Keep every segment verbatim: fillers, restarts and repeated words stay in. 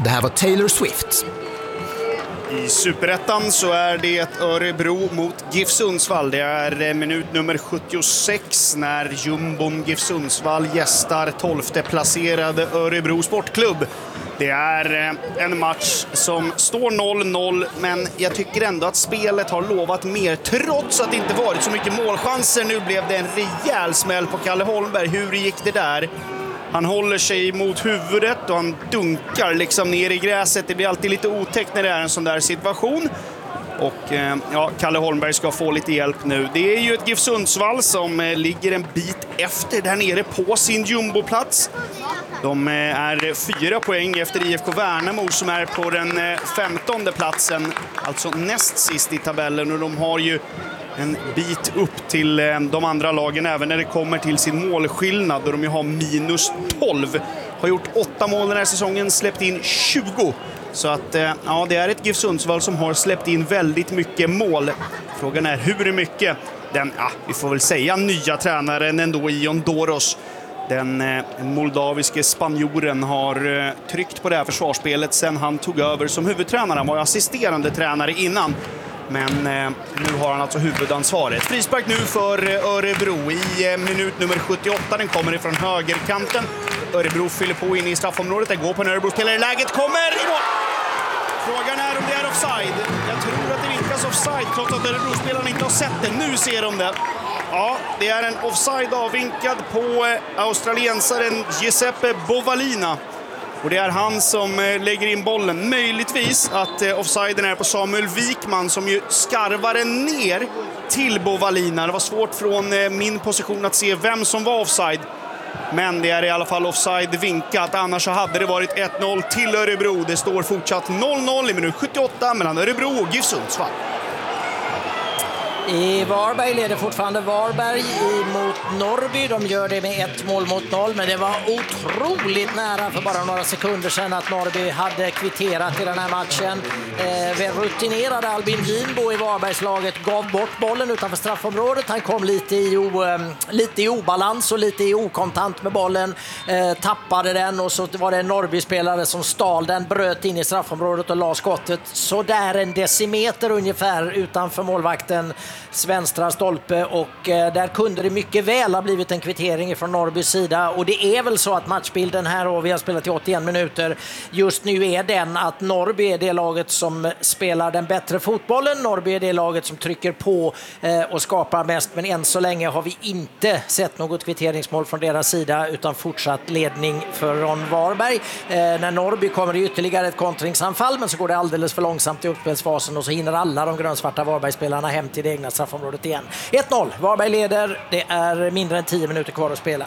Det här var Taylor Swift. I Superettan så är det Örebro mot GIF Sundsvall. Det är minut nummer sjuttiosex när jumbon GIF Sundsvall gästar tolfte placerade Örebro Sportklubb. Det är en match som står noll noll, men jag tycker ändå att spelet har lovat mer. Trots att det inte varit så mycket målchanser. Nu blev det en rejäl smäll på Kalle Holmberg. Hur gick det där? Han håller sig mot huvudet och han dunkar liksom ner i gräset. Det blir alltid lite otäckt när det är en sån där situation. Och eh, ja, Kalle Holmberg ska få lite hjälp nu. Det är ju ett GIF Sundsvall som eh, ligger en bit efter där nere på sin jumboplats. De eh, är fyra poäng efter I F K Värnamo som är på den eh, femtonde platsen. Alltså näst sist i tabellen, och de har ju en bit upp till eh, de andra lagen även när det kommer till sin målskillnad. Där de ju har minus tolv. Har gjort åtta mål den här säsongen, släppt in tjugo. Så att ja, det är ett GIF Sundsvall som har släppt in väldigt mycket mål. Frågan är hur mycket. Den, ja, vi får väl säga nya tränaren ändå, Ion Doros. Den eh, moldaviske spanjoren har eh, tryckt på det här försvarsspelet sedan han tog över som huvudtränare. Han var assisterande tränare innan. Men eh, nu har han alltså huvudansvaret. Frispark nu för eh, Örebro i eh, minut nummer sjuttioåtta. Den kommer ifrån högerkanten. Örebro fyller på in i straffområdet. Det går på en Örebro-spelare. Läget kommer i mål. Frågan är om det är offside. Jag tror att det vinkas offside trots att Örebro-spelarna inte har sett det. Nu ser de det. Ja, det är en offside avvinkad på eh, australiensaren Giuseppe Bovalina. Och det är han som eh, lägger in bollen. Möjligtvis att eh, offsiden är på Samuel Wikman som ju skarvar den ner till Bovalina. Det var svårt från eh, min position att se vem som var offside. Men det är i alla fall offside vinkat. Annars så hade det varit ett noll till Örebro. Det står fortsatt noll noll i minut sjuttioåtta mellan Örebro och GIF Sundsvall. I Varberg leder fortfarande Varberg mot Norrby. De gör det med ett mål mot noll, men det var otroligt nära för bara några sekunder sedan att Norrby hade kvitterat i den här matchen. Eh, rutinerade Albin Ginbo i Varbergslaget gav bort bollen utanför straffområdet. Han kom lite i, o, eh, lite i obalans och lite i okontant med bollen. Eh, tappade den och så var det en Norrby-spelare som stal den, bröt in i straffområdet och la skottet så där en decimeter ungefär utanför målvakten Svenstra stolpe, och eh, där kunde det mycket väl ha blivit en kvittering från Norrbys sida. Och det är väl så att matchbilden här, och vi har spelat i åttioen minuter, just nu är den att Norrby är det laget som spelar den bättre fotbollen. Norrby är det laget som trycker på eh, och skapar mest, men än så länge har vi inte sett något kvitteringsmål från deras sida utan fortsatt ledning från Varberg. Eh, när Norrby kommer det ytterligare ett kontringsanfall, men så går det alldeles för långsamt i uppspelsfasen och så hinner alla de grönsvarta Varbergsspelarna hem till det egna straffområdet igen. ett noll. Varberg leder. Det är mindre än tio minuter kvar att spela.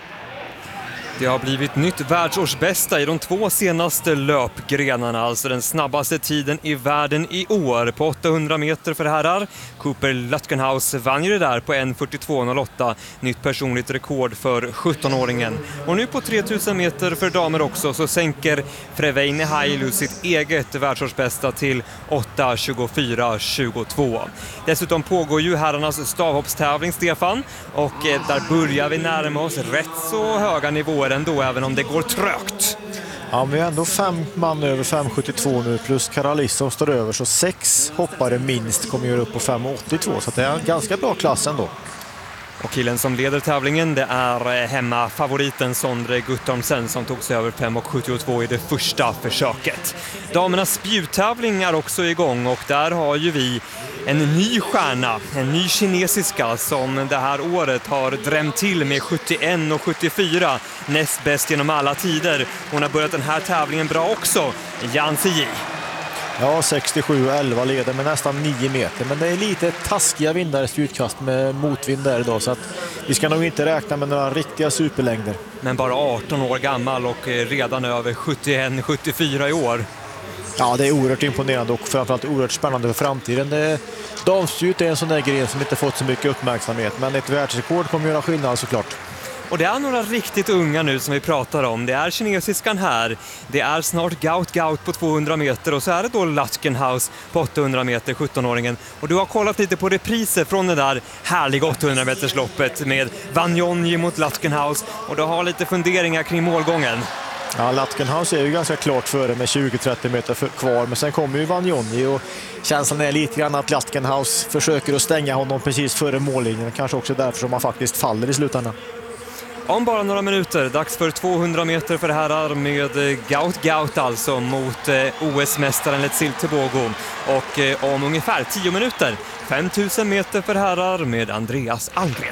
Det har blivit nytt världsårsbästa i de två senaste löpgrenarna, alltså den snabbaste tiden i världen i år på åttahundra meter för herrar. Cooper Lutkenhaus vann ju det där på en fyrtiotvå noll åtta, nytt personligt rekord för sjuttonåringen. Och nu på tre tusen meter för damer också så sänker Freveine Hailu sitt eget världsårsbästa till åtta tjugofyra tjugotvå. Dessutom pågår ju herrarnas stavhoppstävling, Stefan, och där börjar vi närma oss rätt så höga nivåer ändå, även om det går trögt. Ja, men vi är ändå fem man över fem sjuttiotvå nu, plus Karalissov står över, så sex hoppare minst kommer göra upp på fem åttiotvå, så det är en ganska bra klass ändå. Och killen som leder tävlingen, det är hemma favoriten Sondre Guttormsen som tog sig över fem sjuttiotvå i det första försöket. Damernas spjuttävling är också igång, och där har ju vi en ny stjärna, en ny kinesiska som det här året har drämt till med sjuttioen och sjuttiofyra, näst bäst genom alla tider. Hon har börjat den här tävlingen bra också, Yan Ziyi. Ja, sextiosju elva leder med nästan nio meter, men det är lite taskiga vindar i spjutkast med motvind där idag, så att vi ska nog inte räkna med några riktiga superlängder. Men bara arton år gammal och redan över sjuttioen sjuttiofyra i år. Ja, det är oerhört imponerande och framförallt oerhört spännande för framtiden. Det, damspjut är en sån där gren som inte fått så mycket uppmärksamhet, men ett världsrekord kommer göra skillnad såklart. Och det är några riktigt unga nu som vi pratar om. Det är kinesiskan här. Det är snart Gaut Gaut på tvåhundra meter, och så är det då Lutkenhaus på åttahundra meter, sjuttonåringen. Och du har kollat lite på repriser från det där härliga åttahundra metersloppet med Vanjonji mot Lutkenhaus, och du har lite funderingar kring målgången. Ja, Latkenhaus är ju ganska klart före med tjugo till trettio meter för, kvar, men sen kommer ju Vanjoni och känslan är lite grann att Latkenhaus försöker att stänga honom precis före mållinjen. Kanske också därför som han faktiskt faller i slutändan. Om bara några minuter, dags för tvåhundra meter för herrar med Gaut Gaut alltså mot O S-mästaren Letsil Tebogo. Och om ungefär tio minuter, femtusen meter för herrar med Andreas Almgren.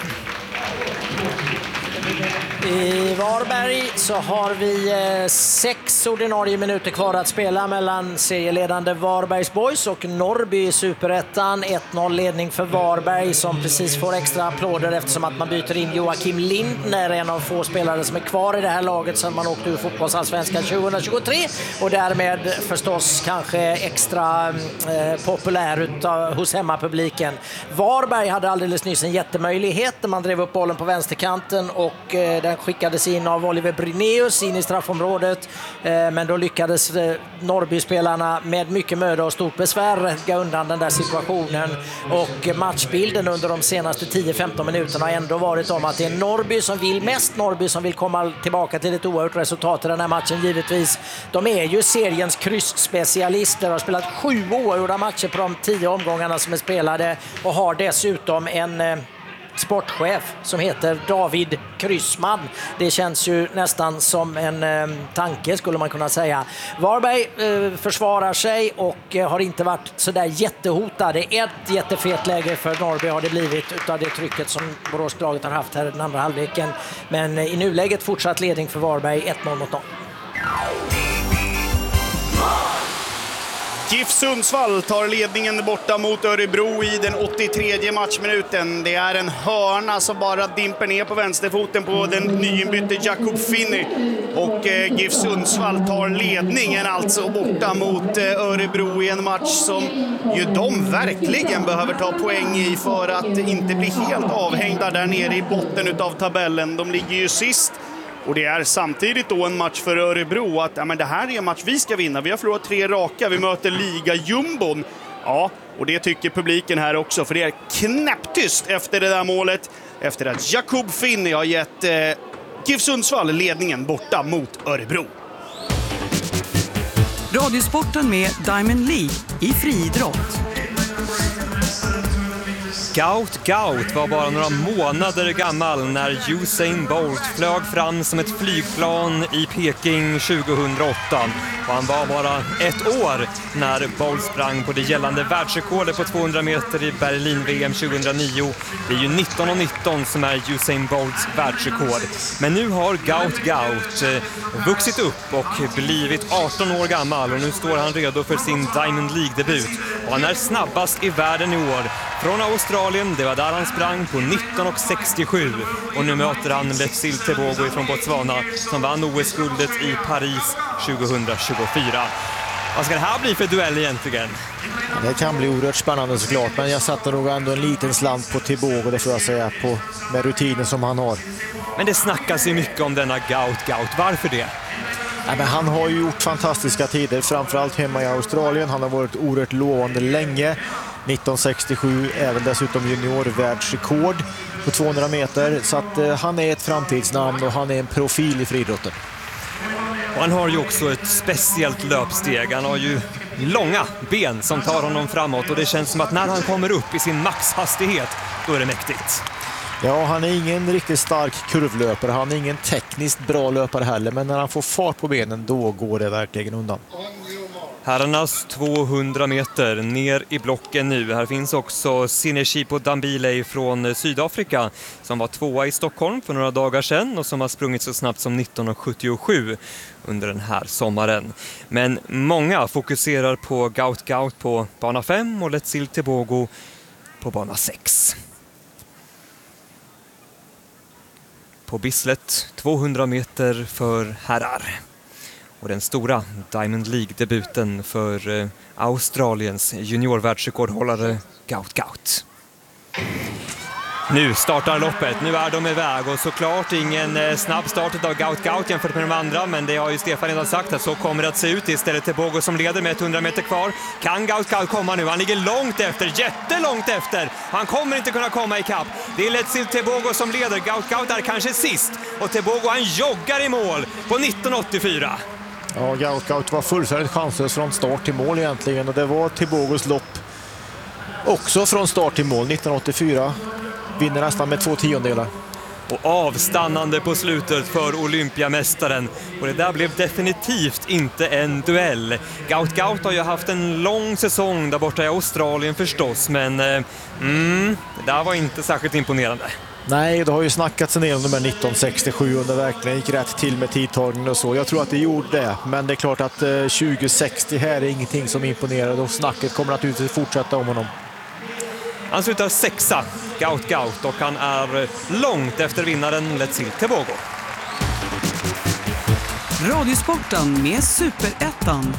I Varberg så har vi eh, sex ordinarie minuter kvar att spela mellan serieledande Varbergs Boys och Norrby i Superettan. ett noll ledning för Varberg som precis får extra applåder eftersom att man byter in Joakim Lindner, en av få spelare som är kvar i det här laget sedan man åkte ur fotbollsallsvenskan tjugohundratjugotre och därmed förstås kanske extra eh, populär utav, hos hemmapubliken. Varberg hade alldeles nyss en jättemöjlighet när man drev upp bollen på vänsterkanten och eh, den skickades in av Oliver Bryneus in i straffområdet, men då lyckades Norrby-spelarna med mycket möda och stort besvär rädda undan den där situationen, och matchbilden under de senaste tio femton minuterna har ändå varit om att det är Norrby som vill mest, Norrby som vill komma tillbaka till ett oerhört resultat i den här matchen givetvis. De är ju seriens kryssspecialister, har spelat sju oerhörda matcher på de tio omgångarna som är spelade och har dessutom en sportchef som heter David Kryssman. Det känns ju nästan som en eh, tanke skulle man kunna säga. Varberg eh, försvarar sig och eh, har inte varit så där jättehotade. Ett jättefet läge för Norrby har det blivit utav det trycket som Boråslaget har haft här den andra halvleken. Men eh, i nuläget fortsatt ledning för Varberg ett noll mot noll. GIF Sundsvall tar ledningen borta mot Örebro i den åttiotredje matchminuten. Det är en hörna som bara dimper ner på vänsterfoten på den nyinbytte Jakob Finney. Och eh, GIF Sundsvall tar ledningen alltså borta mot eh, Örebro i en match som ju de verkligen behöver ta poäng i för att inte bli helt avhängda där nere i botten av tabellen. De ligger ju sist. Och det är samtidigt då en match för Örebro att ja, men det här är en match vi ska vinna. Vi har förlorat tre raka, vi möter liga-jumbon. Ja, och det tycker publiken här också, för det är knäpptyst efter det där målet. Efter att Jakob Finney har gett eh, GIF Sundsvall ledningen borta mot Örebro. Radiosporten med Diamond League i friidrott. Gaut Gaut var bara några månader gammal när Usain Bolt flög fram som ett flygplan i Peking tjugohundraåtta. Och han var bara ett år när Bolt sprang på det gällande världsrekordet på tvåhundra meter i Berlin-V M tjugohundranio. Det är ju nitton och nitton som är Usain Bolts världsrekord. Men nu har Gaut Gaut eh, vuxit upp och blivit arton år gammal och nu står han redo för sin Diamond League-debut. Och han är snabbast i världen i år. Från Australien, det var där han sprang på nitton och sextiosju. Och nu möter han Letsil Tebogo från Botswana som vann O S-guldet i Paris tjugohundratjugofyra. Vad ska det här bli för duell egentligen? Det kan bli oerhört spännande såklart, men jag satte nog ändå en liten slant på Tebogo, det får jag säga, på, med rutinen som han har. Men det snackas ju mycket om denna Gaut Gaut. Varför det? Ja, men han har ju gjort fantastiska tider, framförallt hemma i Australien. Han har varit oerhört lovande länge. nitton sextiosju, även dessutom juniorvärldsrekord på tvåhundra meter. Så att eh, han är ett framtidsnamn och han är en profil i friidrotten. Och han har ju också ett speciellt löpsteg. Han har ju långa ben som tar honom framåt och det känns som att när han kommer upp i sin maxhastighet, då är det mäktigt. Ja, han är ingen riktigt stark kurvlöpare. Han är ingen tekniskt bra löpare heller, men när han får fart på benen, då går det verkligen undan. Herrarnas tvåhundra meter ner i blocken nu. Här finns också Sineshipo Dambile från Sydafrika som var tvåa i Stockholm för några dagar sedan och som har sprungit så snabbt som nitton sjuttiosju under den här sommaren. Men många fokuserar på Gaut Gaut på bana fem och Letsil Tebogo på bana sex. På Bislett tvåhundra meter för herrar. Och den stora Diamond League-debuten för eh, Australiens juniorvärldsrekordhållare Gaut Gaut. Nu startar loppet, nu är de iväg och såklart ingen eh, snabb start av Gaut Gaut jämfört med de andra, men det har ju Stefan redan sagt att så kommer det att se ut. Istället Tebogo som leder med hundra meter kvar. Kan Gaut Gaut komma nu? Han ligger långt efter, jättelångt efter. Han kommer inte kunna komma i kapp. Det är Letsil Tebogo som leder, Gaut Gaut är kanske sist och Tebogo han joggar i mål på nitton åttiofyra. Ja, Gaut Gaut var fullständigt chanslös från start till mål egentligen och det var Tebogos lopp också från start till mål. nitton åttiofyra vinner nästan med två tiondelar. Och avstannande på slutet för olympiamästaren. Och det där blev definitivt inte en duell. Gaut Gaut har ju haft en lång säsong där borta i Australien förstås, men eh, mm, det där var inte särskilt imponerande. Nej, det har ju snackats en del om de här nitton sextiosju och det verkligen gick rätt till med tidtagningen och så. Jag tror att det gjorde det, men det är klart att eh, tjugo sextio här är ingenting som imponerar och snacket kommer naturligtvis fortsätta om honom. Han slutar sexa, Gaut Gaut, och han är långt efter vinnaren Letsil Tebogo. Radiosporten med Superettan.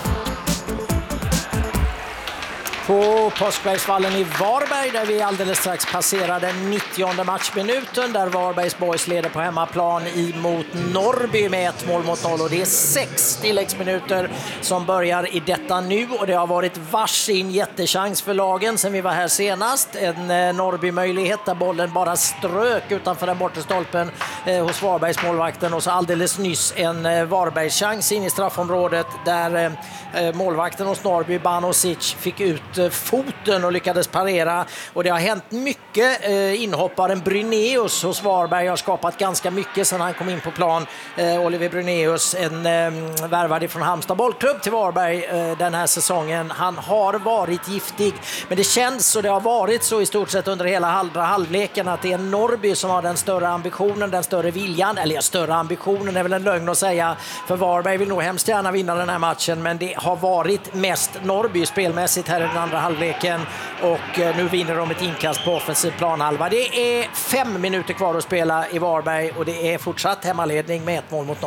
På Påskbergsvallen i Varberg där vi alldeles strax passerade nittionde matchminuten där Varbergs Boys leder på hemmaplan emot Norrby med ett mål mot noll och det är sex tilläggsminuter som börjar i detta nu och det har varit varsin jättechans för lagen sen vi var här senast. En eh, Norrby-möjlighet där bollen bara strök utanför den bortre stolpen eh, hos Varbergs målvakten och så alldeles nyss en eh, Varbergs-chans in i straffområdet där eh, målvakten hos Norrby, Banosic, fick ut foten och lyckades parera och det har hänt mycket. Eh, inhopparen Brynäus hos Varberg har skapat ganska mycket sedan han kom in på plan. Eh, Oliver Brynäus, en eh, värvad från Halmstad bollklubb till Varberg eh, den här säsongen. Han har varit giftig, men det känns och det har varit så i stort sett under hela andra halvleken att det är Norrby som har den större ambitionen, den större viljan, eller ja, större ambitionen är väl en lögn att säga, för Varberg vill nog hemskt gärna vinna den här matchen, men det har varit mest Norrby spelmässigt här i den andra halvleken och nu vinner de ett inkast på offensiv planhalva. Det är fem minuter kvar att spela i Varberg och det är fortsatt hemmaledning med ett mål mot noll.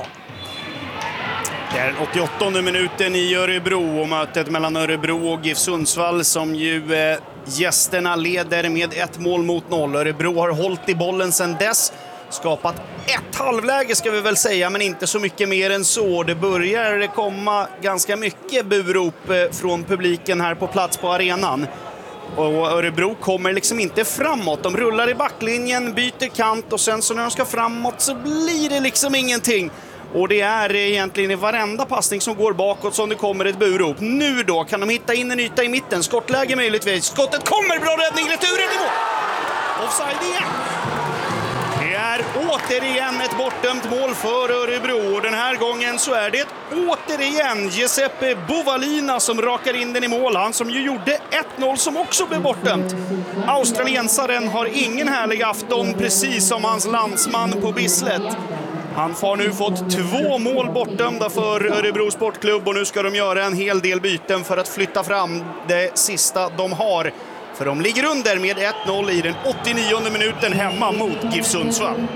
Det är den åttioåttonde minuten i Örebro och mötet mellan Örebro och GIF Sundsvall som ju eh, gästerna leder med ett mål mot noll. Örebro har hållit i bollen sedan dess. Skapat ett halvläge ska vi väl säga, men inte så mycket mer än så. Det börjar komma ganska mycket burop från publiken här på plats på arenan. Och Örebro kommer liksom inte framåt. De rullar i backlinjen, byter kant och sen så när de ska framåt så blir det liksom ingenting. Och det är egentligen i varenda passning som går bakåt som det kommer ett burop. Nu då kan de hitta in en yta i mitten. Skottläge möjligtvis. Skottet kommer, bra räddning, returen i mål. Offside igen. Det är återigen ett bortdömt mål för Örebro och den här gången så är det återigen Giuseppe Bovalina som rakar in den i mål. Han som ju gjorde ett noll som också blev bortdömt. Australiensaren har ingen härlig afton precis som hans landsman på Bislett. Han har nu fått två mål bortdömda för Örebro Sportklubb och nu ska de göra en hel del byten för att flytta fram det sista de har. För de ligger under med ett noll i den åttionionde minuten hemma mot GIF Sundsvall.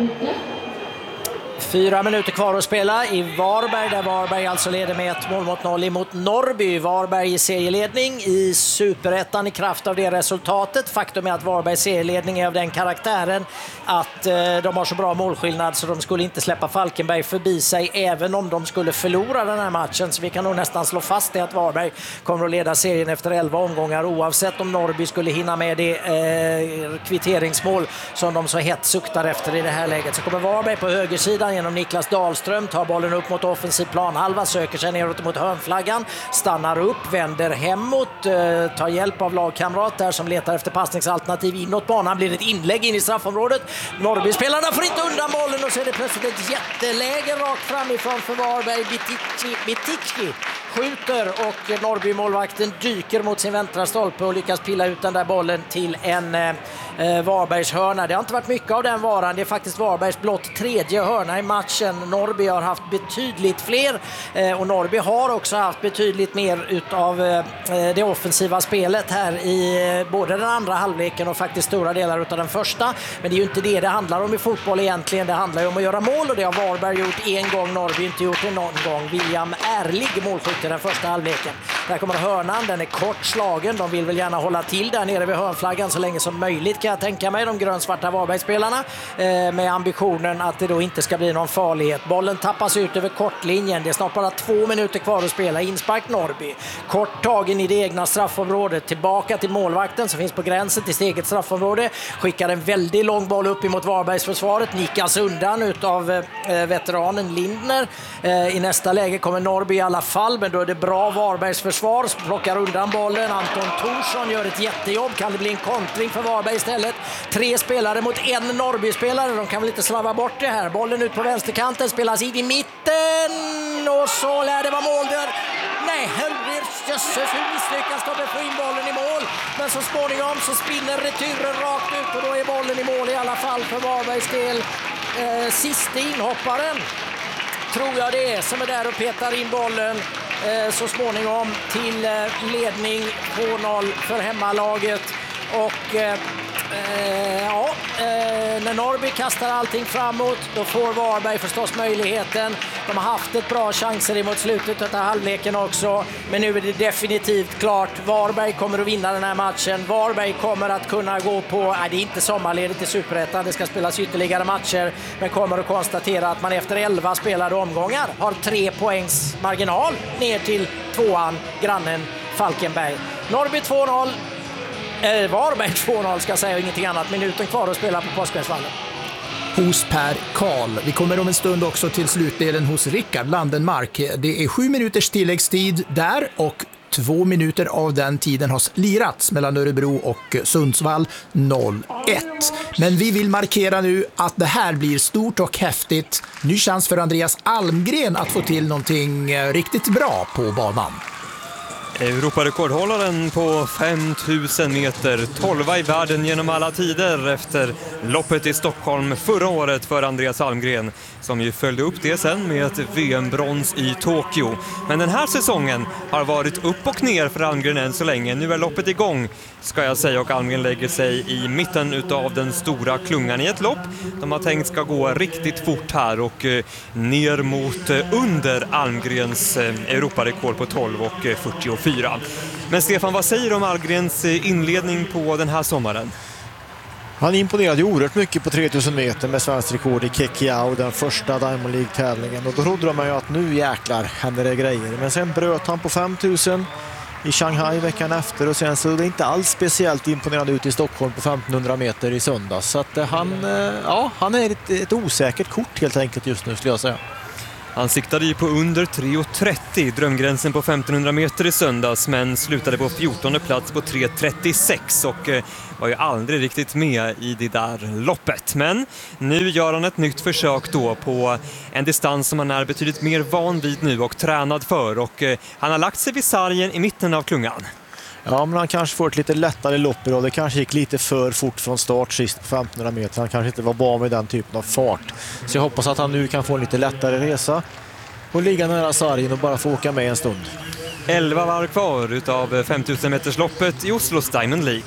Fyra minuter kvar att spela i Varberg där Varberg alltså leder med ett mål mot noll emot Norrby. Varberg i serieledning i Superettan i kraft av det resultatet. Faktum är att Varbergs serieledning är av den karaktären att eh, de har så bra målskillnad så de skulle inte släppa Falkenberg förbi sig även om de skulle förlora den här matchen. Så vi kan nog nästan slå fast det att Varberg kommer att leda serien efter elva omgångar oavsett om Norrby skulle hinna med det eh, kvitteringsmål som de så hett suktar efter i det här läget. Så kommer Varberg på högersidan genom Niklas Dahlström, tar bollen upp mot offensiv planhalva, söker sig neråt mot hörnflaggan, stannar upp, vänder hemåt, eh, tar hjälp av lagkamrat där som letar efter passningsalternativ inåt banan, blir ett inlägg in i straffområdet. Norrby-spelarna får inte undan bollen och så är det plötsligt ett jätteläge rakt framifrån för Varberg. Biticki skjuter och Norrby-målvakten dyker mot sin vänstra stolpe och lyckas pilla ut den där bollen till en eh, Varbergs hörna. Det har inte varit mycket av den varan. Det är faktiskt Varbergs blott tredje hörna i matchen. Norrby har haft betydligt fler eh, och Norrby har också haft betydligt mer utav eh, det offensiva spelet här i eh, både den andra halvleken och faktiskt stora delar utav den första. Men det är ju inte det det handlar om i fotboll egentligen. Det handlar ju om att göra mål och det har Varberg gjort en gång, Norrby inte gjort det någon gång. William Ärlig målskytt i den första halvleken. Där kommer hörnan, den är kort slagen. De vill väl gärna hålla till där nere vid hörnflaggan så länge som möjligt, kan jag tänka mig, de grönsvarta Varbergsspelarna, eh, med ambitionen att det då inte ska bli någon farlighet. Bollen tappas ut över kortlinjen. Det är snart bara två minuter kvar att spela. Inspark Norrby. Kort tagen i det egna straffområdet. Tillbaka till målvakten som finns på gränsen till sitt eget straffområde. Skickar en väldigt lång boll upp emot Varbergsförsvaret. Nickas undan utav eh, veteranen Lindner. Eh, I nästa läge kommer Norrby i alla fall, men då är det bra Varbergsförsvar som plockar undan bollen. Anton Thorsson gör ett jättejobb. Kan det bli en kontring för Varberg istället? Tre spelare mot en Norrby-spelare. De kan väl inte slarva bort det här. Bollen ut på vänsterkanten, spelas in i mitten och så lär det vara mål där. Nej, jösses, hur misslyckas de få in bollen i mål. Men så småningom så spinner returen rakt ut och då är bollen i mål i alla fall för Varbergs del. Eh, sista inhopparen tror jag det är som är där och petar in bollen eh, så småningom till eh, ledning två noll för hemmalaget. Och eh, eh, ja, eh, när Norrby kastar allting framåt, då får Varberg förstås möjligheten. De har haft ett bra chanser emot slutet av halvleken också, men nu är det definitivt klart. Varberg kommer att vinna den här matchen. Varberg kommer att kunna gå på, nej, det är inte sommarledigt i Superettan, det ska spelas ytterligare matcher, men kommer att konstatera att man efter elva spelade omgångar har tre poängs marginal ner till tvåan, grannen Falkenberg. Norrby två noll. Eh, Varberg två noll ska jag säga, ingenting annat. Minuten kvar att spela på Påskvällsvallen. Hos Per Karl. Vi kommer om en stund också till slutdelen hos Rickard Landenmark. Det är sju minuters tilläggstid där och två minuter av den tiden har lirats mellan Örebro och Sundsvall noll ett. Men vi vill markera nu att det här blir stort och häftigt. Ny chans för Andreas Almgren att få till någonting riktigt bra på banan. Europarekordhållaren på fem tusen meter, tolva i världen genom alla tider efter loppet i Stockholm förra året för Andreas Almgren, som ju följde upp det sen med ett V M-brons i Tokyo. Men den här säsongen har varit upp och ner för Almgren än så länge. Nu är loppet igång, ska jag säga, och Almgren lägger sig i mitten utav den stora klungan i ett lopp de har tänkt ska gå riktigt fort här och eh, ner mot eh, under Almgrens eh, Europarekord på tolv och eh, fyrtiofyra. Men Stefan, vad säger du om Almgrens inledning på den här sommaren? Han imponerade oerhört mycket på tre tusen meter med svensk rekord i Kekiao, den första Diamond League-tävlingen. Och då trodde man ju att nu jäklar händer det grejer. Men sen bröt han på fem tusen i Shanghai veckan efter och sen så är det inte alls speciellt imponerande ut i Stockholm på femtonhundra meter i söndags. Så att han, ja, han är ett, ett osäkert kort helt enkelt just nu, skulle jag säga. Han siktade ju på under tre trettio, drömgränsen på femtonhundra meter i söndags, men slutade på fjortonde plats på tre trettiosex och eh, var ju aldrig riktigt med i det där loppet. Men nu gör han ett nytt försök då på en distans som han är betydligt mer van vid nu och tränad för, och eh, han har lagt sig vid sargen i mitten av klungan. Ja, men han kanske får ett lite lättare lopp och det kanske gick lite för fort från start sist på femtonhundra meter. Han kanske inte var van med den typen av fart. Så jag hoppas att han nu kan få en lite lättare resa och ligga nära sargen och bara få åka med en stund. elva varv kvar utav femtusen meters loppet i Oslos Diamond League.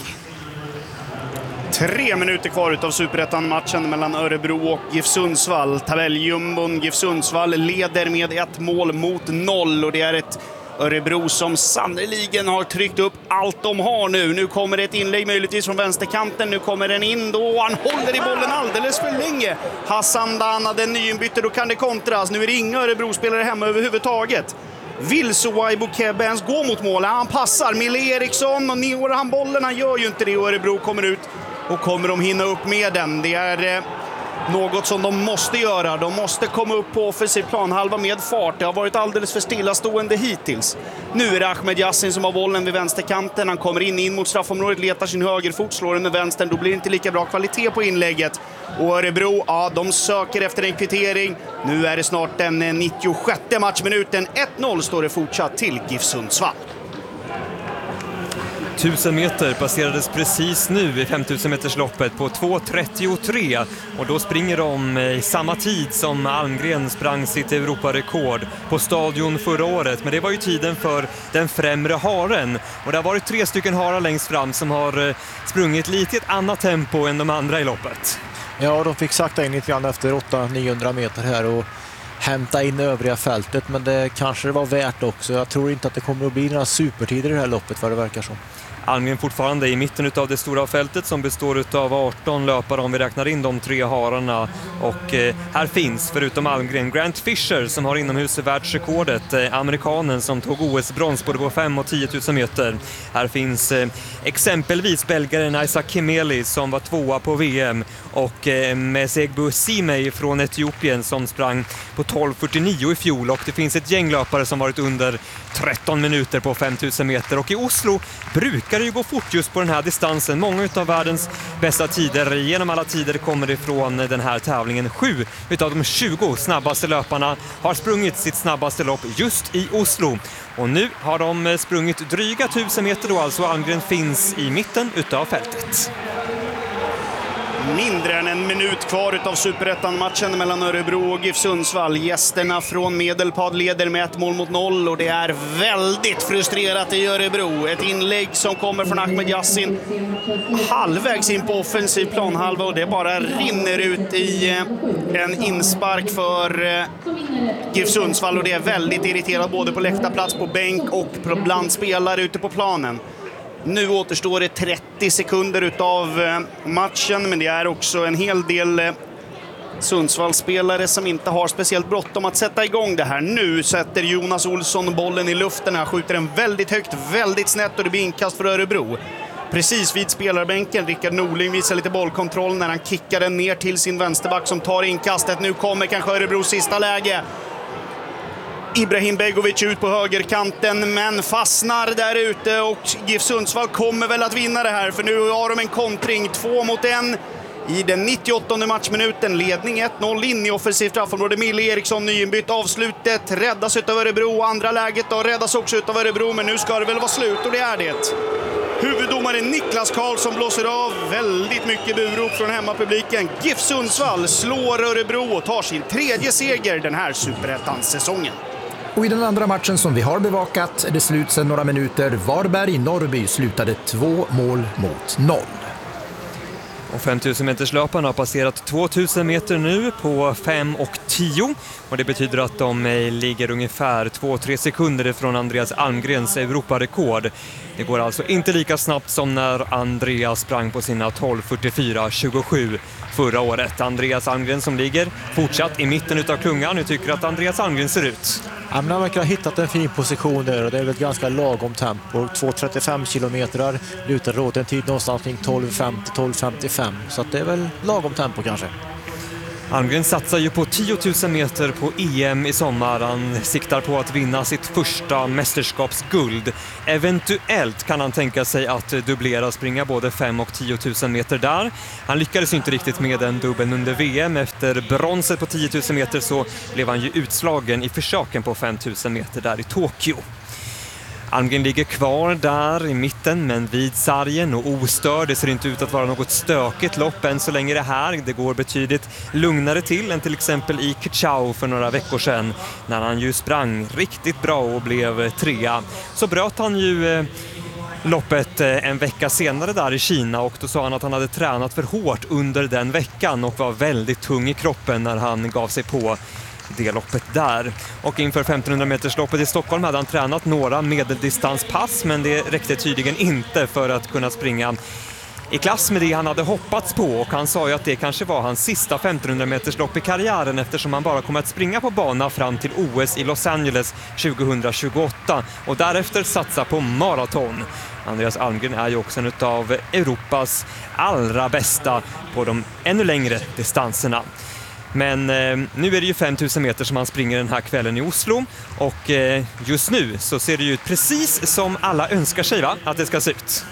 Tre minuter kvar utav Superettan-matchen mellan Örebro och GIF Sundsvall. Tabelljumbon GIF Sundsvall leder med ett mål mot noll, och det är ett Örebro som sannoliken har tryckt upp allt de har nu. Nu kommer ett inlägg möjligtvis från vänsterkanten. Nu kommer den in då. Han håller i bollen alldeles för länge. Hassan Dana, den nyinbytte, då kan det kontras. Nu är det inga Örebro-spelare hemma överhuvudtaget. Vill Suwaibu Kebbe ens gå mot mål? Han passar. Mille Eriksson och når han bollen. Han gör ju inte det, och Örebro kommer ut. Och kommer de hinna upp med den? Det är eh, något som de måste göra. De måste komma upp på offensiv planhalva med fart. Det har varit alldeles för stillastående hittills. Nu är det Ahmed Yassin som har bollen vid vänsterkanten. Han kommer in, in mot straffområdet, letar sin högerfot, slår den med vänstern. Då blir det inte lika bra kvalitet på inlägget. Och Örebro, ja, de söker efter en kvittering. Nu är det snart den nittiosjätte matchminuten. ett noll står det fortsatt till GIF Sundsvall. tusen meter passerades precis nu i femtusen meters loppet på två trettiotre, och då springer de i samma tid som Almgren sprang sitt Europarekord på stadion förra året. Men det var ju tiden för den främre haren, och det har varit tre stycken harar längst fram som har sprungit lite i ett annat tempo än de andra i loppet. Ja, de fick sakta in lite grann efter åtta niohundra meter här, och hämta in övriga fältet, men det kanske det var värt också. Jag tror inte att det kommer att bli några supertider i det här loppet, vad det verkar som. Almgren fortfarande i mitten av det stora fältet som består av arton löpare om vi räknar in de tre hararna. Och eh, här finns, förutom Almgren, Grant Fisher som har inomhusvärldsrekordet, eh, amerikanen som tog O S-brons både på fem och tio tusen meter. Här finns eh, exempelvis belgaren Isaac Kemeli som var tvåa på V M och eh, Mesegbu Simei från Etiopien som sprang på tolv fyrtionio i fjol, och det finns ett gäng löpare som varit under tretton minuter på fem tusen meter, och i Oslo brukar det ju gå fort just på den här distansen. Många av världens bästa tider genom alla tider kommer ifrån den här tävlingen. Sju utav de tjugo snabbaste löparna har sprungit sitt snabbaste lopp just i Oslo. Och nu har de sprungit dryga tusen meter då, alltså Almgren finns i mitten utav fältet. Mindre än en minut kvar utav Superettan-matchen mellan Örebro och GIF Sundsvall. Gästerna från Medelpad leder med ett mål mot noll, och det är väldigt frustrerat i Örebro. Ett inlägg som kommer från Ahmed Yassin halvvägs in på offensiv planhalva, och det bara rinner ut i en inspark för GIF Sundsvall, och det är väldigt irriterat både på läktarplats, på bänk och bland spelare ute på planen. Nu återstår det trettio sekunder utav matchen, men det är också en hel del Sundsvall-spelare som inte har speciellt bråttom att sätta igång det här. Nu sätter Jonas Olsson bollen i luften. Han skjuter den väldigt högt, väldigt snett, och det blir inkast för Örebro. Precis vid spelarbänken. Rickard Norling visar lite bollkontroll när han kickar den ner till sin vänsterback som tar inkastet. Nu kommer kanske Örebros sista läge. Ibrahim Begovic ut på högerkanten, men fastnar där ute, och GIF Sundsvall kommer väl att vinna det här, för nu har de en kontring, två mot en i den nittioåttonde matchminuten. Ledning ett noll in i offensivt straffområde. Mille Eriksson nyinbytt, avslutet räddas utav Örebro, andra läget då räddas också utav Örebro, men nu ska det väl vara slut, och det är det. Huvuddomaren Niklas Karlsson blåser av. Väldigt mycket burop från hemmapubliken. GIF Sundsvall slår Örebro och tar sin tredje seger den här Superettan-säsongen. Och i den andra matchen som vi har bevakat är det slut sedan några minuter. Varberg-Norrby slutade två mål mot noll. Och fem tusen meters löparna har passerat två tusen meter nu på fem och tio. Och det betyder att de ligger ungefär två tre sekunder ifrån Andreas Almgrens Europarekord. Det går alltså inte lika snabbt som när Andreas sprang på sina tolv fyrtiofyra tjugosju förra året. Andreas Almgren som ligger fortsatt i mitten utav klungan. Nu tycker att Andreas Almgren ser ut. Ja, men han verkar ha hittat en fin position där, och det är väl ett ganska lagom tempo. två trettiofem kilometer, lutar råd en tid någonstans kring tolv femtio tolv femtiofem, så att det är väl lagom tempo kanske. Almgren satsar ju på tio tusen meter på E M i sommar. Han siktar på att vinna sitt första mästerskapsguld. Eventuellt kan han tänka sig att dubblera, springa både fem och tio tusen meter där. Han lyckades inte riktigt med den dubbeln under V M. Efter bronset på tio tusen meter så blev han ju utslagen i försöken på fem tusen meter där i Tokyo. Almgren ligger kvar där i mitten, men vid sargen och ostörd. Det ser inte ut att vara något stökigt lopp än så länge det här. Det går betydligt lugnare till än till exempel i Kachau för några veckor sedan, när han ju sprang riktigt bra och blev trea. Så bröt han ju eh, loppet eh, en vecka senare där i Kina, och då sa han att han hade tränat för hårt under den veckan och var väldigt tung i kroppen när han gav sig på det loppet där. Och inför femtonhundra meters loppet i Stockholm hade han tränat några medeldistanspass, men det räckte tydligen inte för att kunna springa i klass med det han hade hoppats på, och han sa ju att det kanske var hans sista femtonhundra meters lopp i karriären, eftersom han bara kommer att springa på bana fram till O S i Los Angeles tjugohundratjugoåtta och därefter satsa på maraton. Andreas Almgren är ju också en av Europas allra bästa på de ännu längre distanserna. Men eh, nu är det ju fem tusen meter som han springer den här kvällen i Oslo, och eh, just nu så ser det ju ut precis som alla önskar sig, va? Att det ska se ut.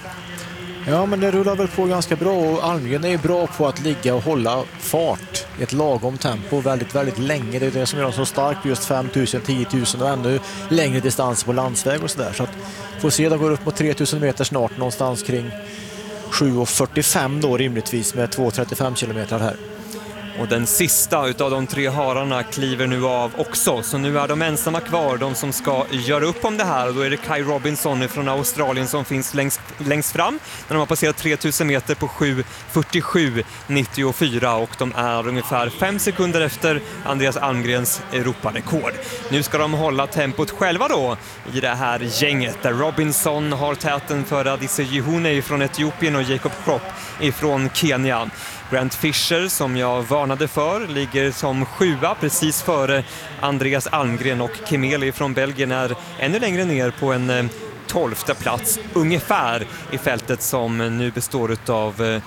Ja, men det rullar väl på ganska bra, och Almgren är bra på att ligga och hålla fart i ett lagom tempo väldigt, väldigt länge. Det är det som gör honom så stark på just fem tusen, tio tusen och ännu längre distanser på landsväg och sådär. Så att får se, det går upp mot tre tusen meter snart, någonstans kring sju fyrtiofem då rimligtvis, med två trettiofem kilometer här. Och den sista utav de tre hararna kliver nu av också. Så nu är de ensamma kvar, de som ska göra upp om det här. Och då är det Kai Robinson från Australien som finns längst, längst fram. När de har passerat tre tusen meter på sju fyrtiosju nittiofyra. Och de är ungefär fem sekunder efter Andreas Almgrens Europarekord. Nu ska de hålla tempot själva då i det här gänget. Där Robinson har täten för Adisse Jihune från Etiopien och Jacob Kropp ifrån Kenya. Grant Fisher, som jag varnade för, ligger som sjua precis före Andreas Almgren, och Kemeli från Belgien är ännu längre ner på en tolfte plats ungefär i fältet som nu består av eh,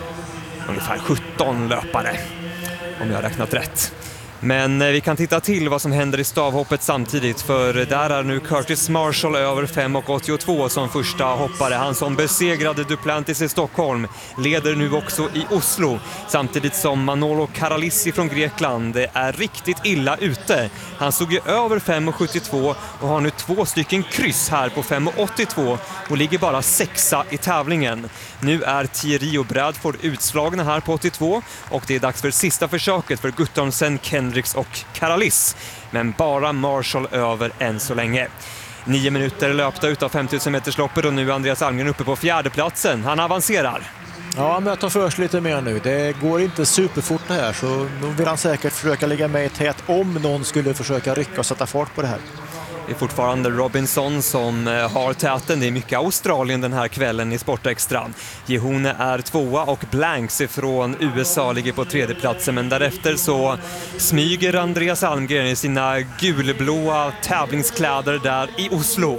ungefär sjutton löpare, om jag har räknat rätt. Men vi kan titta till vad som händer i stavhoppet samtidigt, för där är nu Curtis Marshall över fem åttiotvå som första hoppare. Han som besegrade Duplantis i Stockholm leder nu också i Oslo, samtidigt som Manolo Karalissi från Grekland är riktigt illa ute. Han såg ju över fem sjuttiotvå och har nu två stycken kryss här på fem åttiotvå och ligger bara sexa i tävlingen. Nu är Thierry och Bradford utslagna här på åttiotvå, och det är dags för sista försöket för Guttormsen, Kendricks och Karalis. Men bara Marshall över än så länge. Nio minuter löpta utav femtusen meters loppet och nu är Andreas Almgren uppe på fjärdeplatsen. Han avancerar. Ja, men jag tar först lite mer nu. Det går inte superfort det här, så då vill han säkert försöka ligga med i tät om någon skulle försöka rycka och sätta fart på det här. Det är fortfarande Robinson som har täten. Det är mycket Australien den här kvällen i Sportextra. Jihune är tvåa och Blanks från U S A ligger på tredje platsen. Men därefter så smyger Andreas Almgren i sina gulblåa tävlingskläder där i Oslo.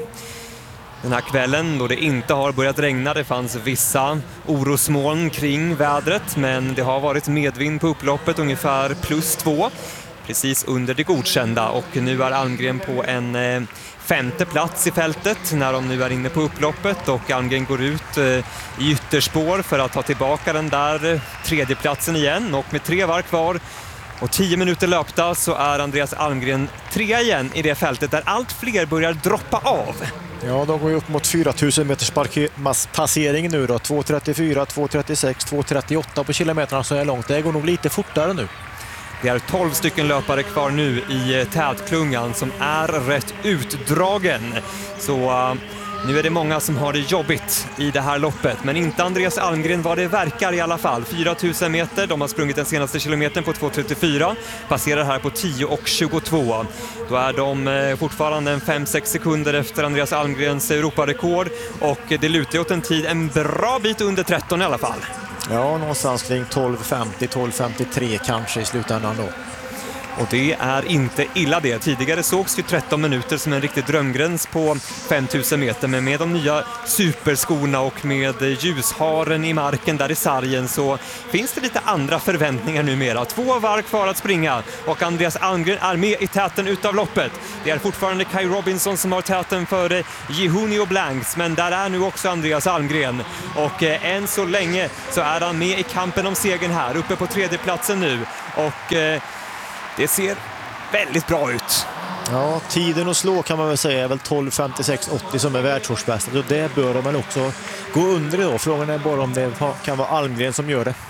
Den här kvällen då det inte har börjat regna, det fanns vissa orosmoln kring vädret, men det har varit medvind på upploppet, ungefär plus två. Precis under det godkända, och nu är Almgren på en eh, femte plats i fältet när de nu är inne på upploppet, och Almgren går ut eh, i ytterspår för att ta tillbaka den där eh, tredje platsen igen, och med tre varv kvar och tio minuter löpta så är Andreas Almgren trea igen i det fältet där allt fler börjar droppa av. Ja, de går ju upp mot fyra tusen meters passering nu då, två trettiofyra, två trettiosex, två trettioåtta på kilometrarna så är långt. Det går nog lite fortare nu. Det är tolv stycken löpare kvar nu i tätklungan som är rätt utdragen. Så uh, nu är det många som har det jobbigt i det här loppet. Men inte Andreas Almgren vad det verkar i alla fall. fyra tusen meter, de har sprungit den senaste kilometern på två trettiofyra. Passerar här på tio tjugotvå. Då är de uh, fortfarande en fem sex sekunder efter Andreas Almgrens Europarekord. Och det lutar åt en tid en bra bit under tretton i alla fall. Ja, någonstans kring tolv femtio, tolv femtiotre kanske i slutändan då. Och det är inte illa det. Tidigare sågs ju tretton minuter som en riktig drömgräns på femtusen meter. Men med de nya superskorna och med ljusharen i marken där i sargen så finns det lite andra förväntningar numera. Två varv kvar att springa och Andreas Almgren är med i täten utav loppet. Det är fortfarande Kai Robinson som har täten för Jihune och Blanks, men där är nu också Andreas Almgren. Och eh, än så länge så är han med i kampen om segern här, uppe på tredje platsen nu. Och eh, det ser väldigt bra ut. Ja, tiden att slå kan man väl säga är väl tolv femtiosex åttio som är världsårsbäst. Och det bör de väl också gå under då. Frågan är bara om det kan vara Almgren som gör det.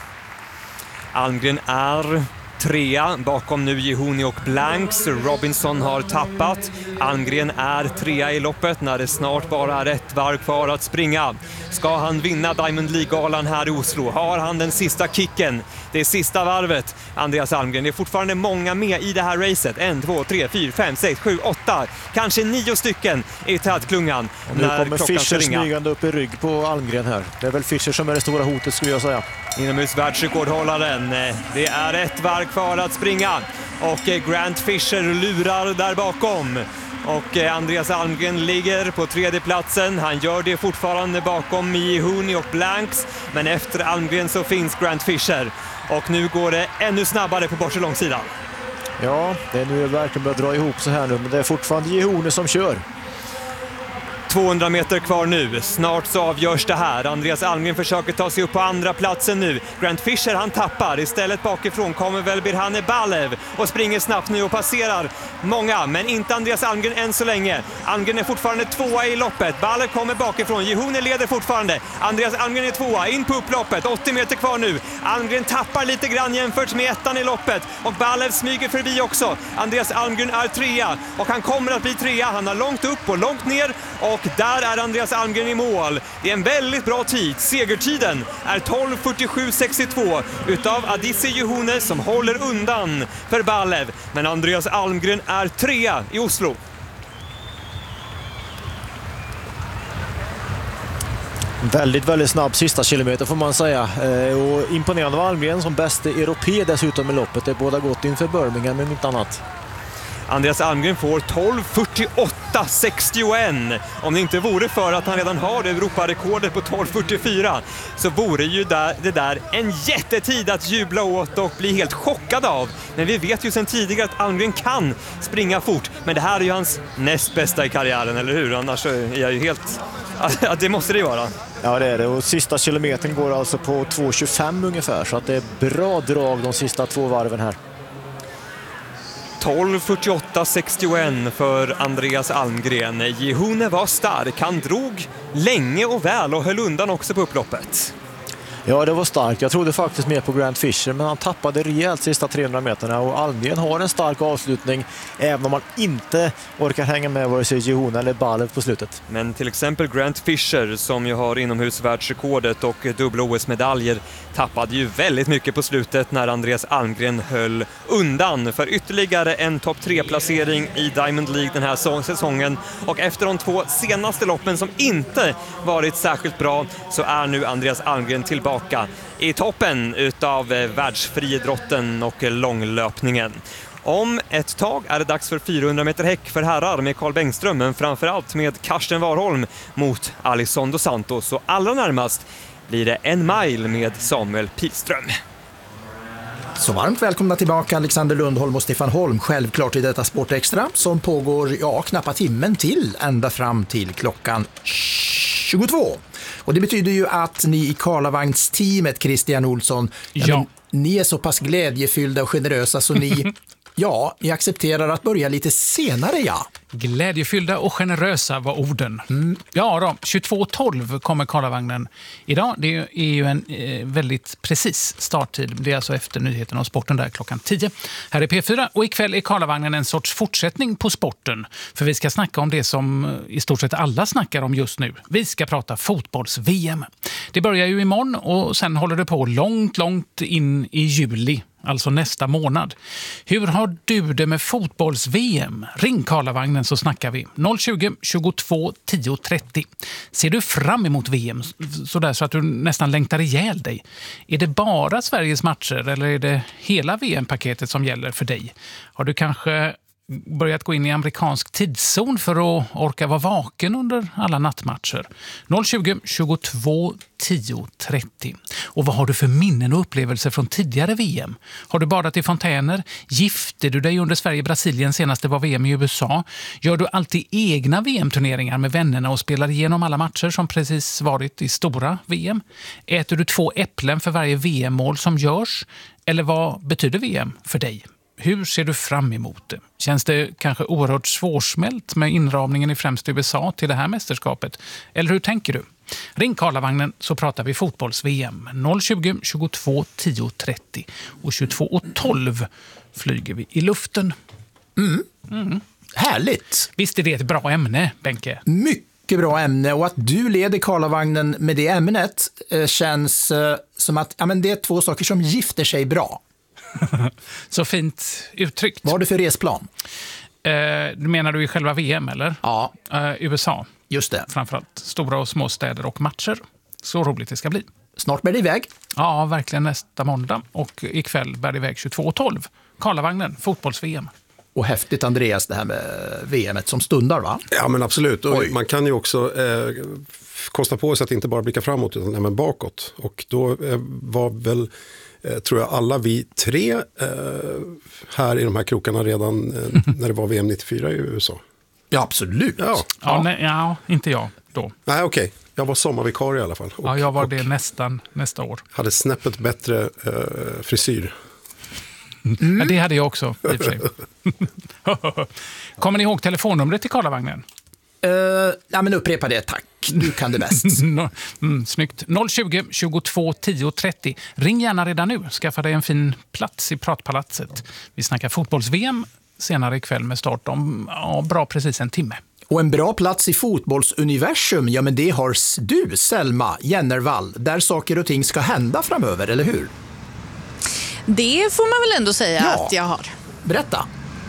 Almgren är trea bakom nu Jihune och Blanks. Robinson har tappat. Almgren är trea i loppet när det snart bara är ett varv kvar att springa. Ska han vinna Diamond League-galan här i Oslo? Har han den sista kicken? Det är sista varvet. Andreas Almgren, det är fortfarande många med i det här racet. En, två, tre, fyra, fem, sex, sju, åtta. Kanske nio stycken i tätklungan. Och nu kommer Fischer smygande upp i rygg på Almgren här. Det är väl Fischer som är det stora hotet skulle jag säga. Inomhus världsrekordhållaren. Det är ett varv kvar att springa. Och Grant Fischer lurar där bakom. Och Andreas Almgren ligger på tredje platsen. Han gör det fortfarande bakom Jihune och Blanks. Men efter Almgren så finns Grant Fischer. Och nu går det ännu snabbare på bortre långsidan. Ja, det är nu verkligen börjar dra ihop så här nu. Men det är fortfarande Jihune som kör. tvåhundra meter kvar nu. Snart så avgörs det här. Andreas Almgren försöker ta sig upp på andra platsen nu. Grant Fisher han tappar. Istället bakifrån kommer väl Birhane Balev och springer snabbt nu och passerar många. Men inte Andreas Almgren än så länge. Almgren är fortfarande tvåa i loppet. Balev kommer bakifrån. Jehune leder fortfarande. Andreas Almgren är tvåa. In på upploppet. åttio meter kvar nu. Almgren tappar lite grann jämfört med ettan i loppet. Och Balev smyger förbi också. Andreas Almgren är trea. Och han kommer att bli trea. Han har långt upp och långt ner. Och där är Andreas Almgren i mål. Det är en väldigt bra tid. Segertiden är tolv fyrtiosju sextiotvå utav Adisse Jehune som håller undan för Balev. Men Andreas Almgren är trea i Oslo. Väldigt, väldigt snabb sista kilometer får man säga. Och imponerande av Almgren som bäste europé dessutom i loppet. Det båda gott inför Birmingham men inte annat. Andreas Almgren får tolv fyrtioåtta sextioett. Om det inte vore för att han redan har Europarekordet på tolv fyrtiofyra så vore ju där, det där en jättetid att jubla åt och bli helt chockad av. Men vi vet ju sedan tidigare att Almgren kan springa fort. Men det här är ju hans näst bästa i karriären, eller hur? Annars är jag ju helt... Ja, det måste det ju vara. Ja, det är det. Och sista kilometern går alltså på två tjugofem ungefär. Så att det är bra drag de sista två varven här. tolv fyrtioåtta sextioett för Andreas Almgren. Jehune var stark. Han drog länge och väl och höll undan också på upploppet. Ja, det var starkt. Jag trodde faktiskt mer på Grant Fisher, men han tappade rejält sista trehundra meterna och Almgren har en stark avslutning även om man inte orkar hänga med vare sig Jehune eller Balev på slutet. Men till exempel Grant Fisher som ju har inomhusvärldsrekordet och dubbla O S-medaljer tappade ju väldigt mycket på slutet när Andreas Almgren höll undan för ytterligare en topp tre-placering i Diamond League den här säsongen. Och efter de två senaste loppen som inte varit särskilt bra så är nu Andreas Almgren tillbaka i toppen utav världsfriidrotten och långlöpningen. Om ett tag är det dags för fyrahundra meter häck för herrar med Carl Bengström, men framförallt med Karsten Warholm mot Alisson dos Santos. Så allra närmast blir det en mile med Samuel Pilström. Så varmt välkomna tillbaka Alexander Lundholm och Stefan Holm, självklart i detta Sportextra som pågår ja, knappa timmen till ända fram till klockan tjugotvå. Och det betyder ju att ni i Karlavagns-teamet, Christian Olsson, ja. men, ni är så pass glädjefyllda och generösa så ni, ja, ni accepterar att börja lite senare, ja. Glädjefyllda och generösa var orden. Mm. Ja då, tjugotvå tolv kommer Karlavagnen idag. Det är ju en eh, väldigt precis starttid. Det är alltså efter nyheterna och sporten där klockan tio. Här är P fyra och ikväll är Karlavagnen en sorts fortsättning på sporten. För vi ska snacka om det som i stort sett alla snackar om just nu. Vi ska prata fotbolls-V M. Det börjar ju imorgon och sen håller det på långt, långt in i juli. Alltså nästa månad. Hur har du det med fotbolls-V M? Ring Karlavagnen så snackar vi. noll tjugo, tjugotvå, tio, trettio. Ser du fram emot V M sådär så att du nästan längtar ihjäl dig? Är det bara Sveriges matcher eller är det hela V M-paketet som gäller för dig? Har du kanske börjat gå in i amerikansk tidszon för att orka vara vaken under alla nattmatcher? noll tjugo, tjugotvå, tio, trettio. Och vad har du för minnen och upplevelser från tidigare V M? Har du badat i fontäner? Gifte du dig under Sverige-Brasilien senast det var V M i U S A? Gör du alltid egna V M-turneringar med vännerna och spelar igenom alla matcher som precis varit i stora V M? Äter du två äpplen för varje V M-mål som görs? Eller vad betyder V M för dig? Hur ser du fram emot det? Känns det kanske oerhört svårsmält med inramningen i främst U S A till det här mästerskapet? Eller hur tänker du? Ring Karlavagnen så pratar vi fotbolls-V M. noll tjugo, tjugotvå, tio, trettio. Och tjugotvå tolv flyger vi i luften. Mm. Mm. Härligt! Visst är det ett bra ämne, Benke? Mycket bra ämne, och att du leder Karlavagnen med det ämnet eh, känns eh, som att ja, men det är två saker som gifter sig bra. Så fint uttryckt. Vad har du för resplan? Eh, menar du i själva V M eller? Ja. Eh, U S A. Just det. Framförallt stora och små städer och matcher. Så roligt det ska bli. Snart bär det iväg. Ja, verkligen nästa måndag. Och ikväll bär det iväg tjugotvå tolv. Karlavagnen, fotbolls-V M. Och häftigt, Andreas, det här med V M som stundar, va? Ja, men absolut. Och man kan ju också eh, kosta på sig att inte bara blicka framåt utan även bakåt. Och då eh, var väl, eh, tror jag, alla vi tre eh, här i de här krokarna redan eh, när det var V M nittiofyra i U S A. Ja, absolut. Ja, Ja, nej, ja inte jag då. nej okej. Jag var sommarvikarie i alla fall. Och, Ja, jag var och det nästan nästa år. hade snäppet bättre eh, frisyr. Mm. Ja, det hade jag också, i och för sig. Kommer ni ihåg telefonnumret till Karlavagnen? Uh, ja, men upprepa det, tack. Du kan det bäst. mm, snyggt. noll tjugo, tjugotvå, tio, trettio. Ring gärna redan nu. Skaffa dig en fin plats i Pratpalatset. Vi snackar fotbolls-V M senare ikväll med start om ja, bra precis en timme. Och en bra plats i fotbollsuniversum, ja men det har du, Selma Jennervall, där saker och ting ska hända framöver, eller hur? Det får man väl ändå säga Ja. att jag har. Berätta.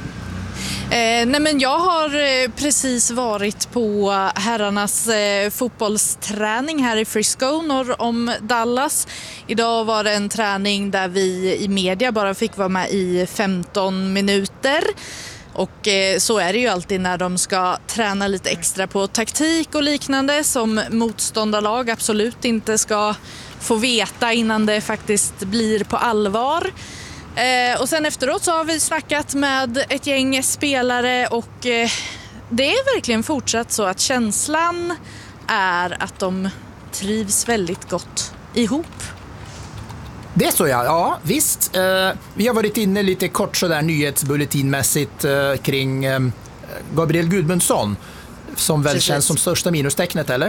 Eh, nej men jag har eh, precis varit på herrarnas eh, fotbollsträning här i Frisco norr om Dallas. Idag var det en träning där vi i media bara fick vara med i femton minuter. Och eh, så är det ju alltid när de ska träna lite extra på taktik och liknande som motståndarlag absolut inte ska få veta innan det faktiskt blir på allvar. Eh, och sen efteråt så har vi snackat med ett gäng spelare och eh, det är verkligen fortsatt så att känslan är att de trivs väldigt gott ihop. Det är så ja, ja visst. Eh, vi har varit inne lite kort sådär nyhetsbulletinmässigt eh, kring eh, Gabriel Gudmundsson som väl Precis. känns som största minustecknet, eller?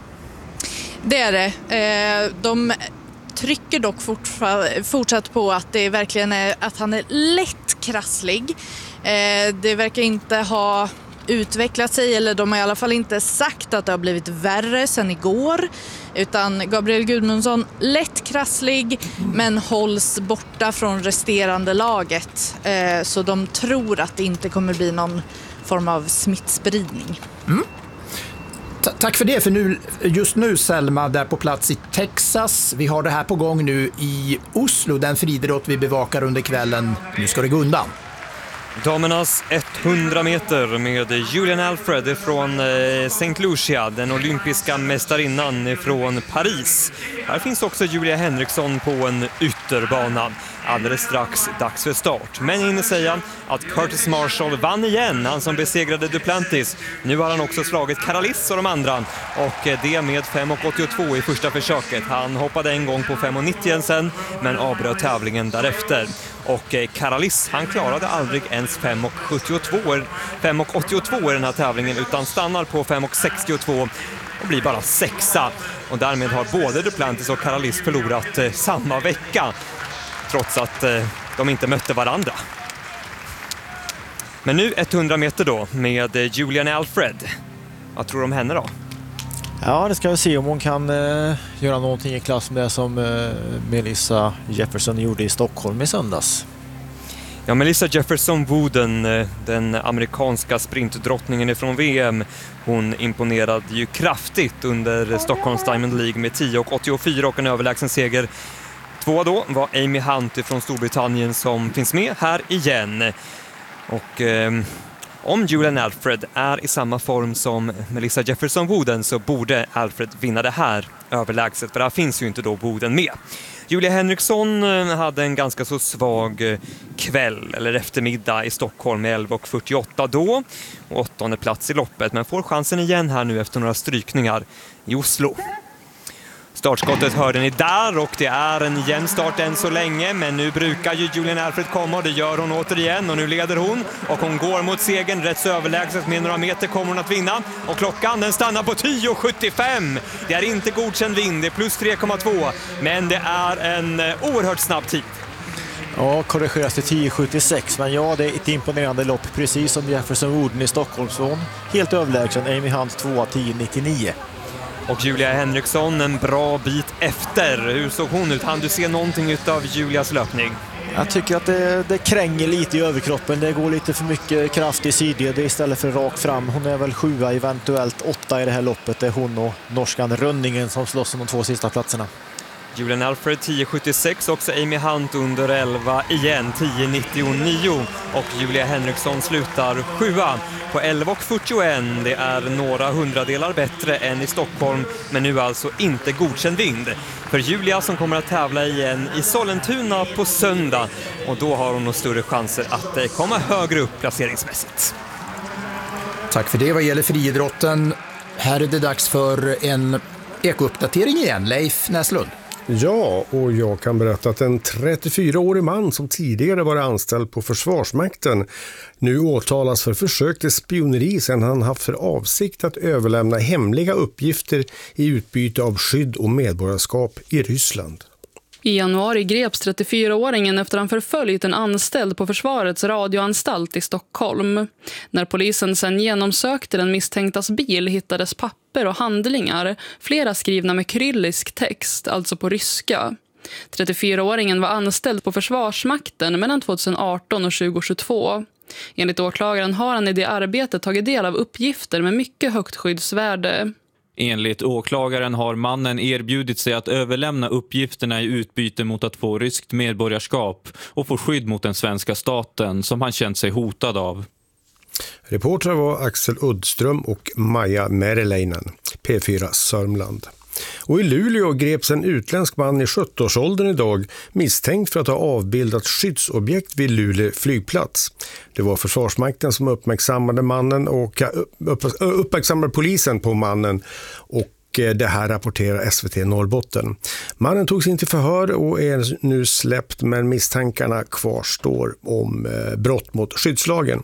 Det är det. Eh, de trycker dock fortfar- fortsatt på att det verkligen är att han är lätt krasslig. Eh, det verkar inte ha utvecklat sig, eller de har i alla fall inte sagt att det har blivit värre sen igår, utan Gabriel Gudmundsson lätt krasslig men hålls borta från resterande laget, eh, så de tror att det inte kommer bli någon form av smittspridning. Mm. Ta- tack för det, för nu, just nu Selma där på plats i Texas. Vi har det här på gång nu i Oslo, den friidrott vi bevakar under kvällen. Nu ska det gå undan. Damernas hundra meter med Julian Alfred från Saint Lucia, den olympiska mästarinnan från Paris. Här finns också Julia Henriksson på en ytterbana. Alldeles strax dags för start. Men jag hinner säga att Curtis Marshall vann igen, han som besegrade Duplantis. Nu har han också slagit Karalis och de andra, och det med fem åttiotvå i första försöket. Han hoppade en gång på fem nittio sen, men avbröt tävlingen därefter. Och Karalis, han klarade aldrig ens fem åttiotvå i den här tävlingen, utan stannar på fem sextiotvå och blir bara sexa. Och därmed har både Duplantis och Karalis förlorat eh, samma vecka, trots att eh, de inte mötte varandra. Men nu hundra meter då med eh, Julian Alfred. Vad tror du om henne då? Ja, det ska vi se om hon kan eh, göra någonting i klass med det som eh, Melissa Jefferson gjorde i Stockholm i söndags. Ja, Melissa Jefferson Wooden, den amerikanska sprintdrottningen från V M, hon imponerade ju kraftigt under Stockholms Diamond League med tio åttiofyra och en överlägsen seger. Två då var Amy Hunt från Storbritannien som finns med här igen. Och eh, om Julian Alfred är i samma form som Melissa Jefferson Wooden så borde Alfred vinna det här överlägset, för där finns ju inte då Wooden med. Julia Henriksson hade en ganska så svag kväll eller eftermiddag i Stockholm med elva fyrtioåtta då, och åttonde plats i loppet, men får chansen igen här nu efter några strykningar i Oslo. Startskottet hörde ni där, och det är en jämn start än så länge, men nu brukar ju Julian Alfred komma och det gör hon återigen, och nu leder hon och hon går mot segern rätt så överlägset. Med några meter kommer hon att vinna, och klockan den stannar på tio sjuttiofem. Det är inte godkänd vind, det är plus tre komma två, men det är en oerhört snabb tid. Ja, korrigeras till tio sjuttiosex, men ja, det är ett imponerande lopp, precis som Jefferson Wooden i Stockholm, så hon helt överlägsen. Amy Hunt två tio nittionio. Och Julia Henriksson en bra bit efter. Hur såg hon ut? Han du se någonting av Julias löpning? Jag tycker att det, det kränger lite i överkroppen. Det går lite för mycket kraft i sidled istället för rakt fram. Hon är väl sjua, eventuellt åtta i det här loppet. Det är hon och norskan Rönningen som slåss om de två sista platserna. Julian Alfred tio sjuttiosex, också Amy Hunt under elva igen, tio nittionio, och Julia Henriksson slutar sjua på elva fyrtioett. Det är några hundradelar bättre än i Stockholm, men nu alltså inte godkänd vind för Julia, som kommer att tävla igen i Sollentuna på söndag, och då har hon nog större chanser att komma högre upp placeringsmässigt. Tack för det. Vad gäller friidrotten, här är det dags för en ekouppdatering igen. Leif Näslund. Ja, och jag kan berätta att en trettiofyraårig man som tidigare var anställd på Försvarsmakten nu åtalas för försök till spioneri sedan han haft för avsikt att överlämna hemliga uppgifter i utbyte av skydd och medborgarskap i Ryssland. I januari greps trettiofyraåringen efter han förföljt en anställd på Försvarets radioanstalt i Stockholm. När polisen sedan genomsökte den misstänktas bil hittades papper och handlingar, flera skrivna med kyrillisk text, alltså på ryska. trettiofyraåringen var anställd på Försvarsmakten mellan tjugoarton och tjugohundratjugotvå. Enligt åklagaren har han i det arbetet tagit del av uppgifter med mycket högt skyddsvärde. Enligt åklagaren har mannen erbjudit sig att överlämna uppgifterna i utbyte mot att få ryskt medborgarskap och få skydd mot den svenska staten som han känt sig hotad av. Reportrar var Axel Uddström och Maja Merileinen, P fyra Sörmland. Och i Luleå greps en utländsk man i sjuttioårsåldern idag misstänkt för att ha avbildat skyddsobjekt vid Luleå flygplats. Det var Försvarsmakten som uppmärksammade mannen och uppmärksammade polisen på mannen, och det här rapporterar S V T Norrbotten. Mannen togs in till förhör och är nu släppt, men misstankarna kvarstår om brott mot skyddslagen.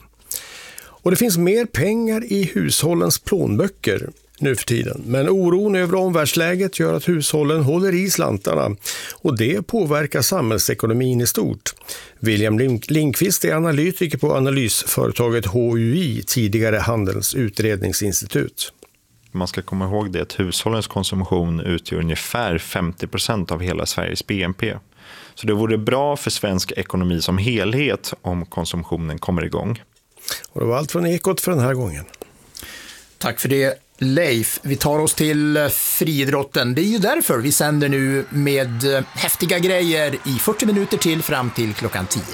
Och det finns mer pengar i hushållens plånböcker nu för tiden. Men oron över omvärldsläget gör att hushållen håller i slantarna, och det påverkar samhällsekonomin i stort. William Lindqvist är analytiker på analysföretaget H U I, tidigare Handelns utredningsinstitut. Man ska komma ihåg det att hushållens konsumtion utgör ungefär femtio procent av hela Sveriges B N P. Så det vore bra för svensk ekonomi som helhet om konsumtionen kommer igång. Och det var allt från Ekot för den här gången. Tack för det, Leif. Vi tar oss till friidrotten. Det är ju därför vi sänder nu med häftiga grejer i fyrtio minuter till fram till klockan tio.